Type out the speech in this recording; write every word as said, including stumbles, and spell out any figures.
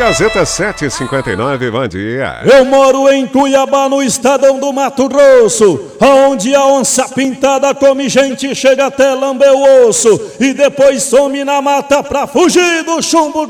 Gazeta sete e cinquenta e nove, bom dia. Eu moro em Cuiabá, no estadão do Mato Grosso, onde a onça pintada come gente, chega até lamber o osso e depois some na mata pra fugir do chumbo.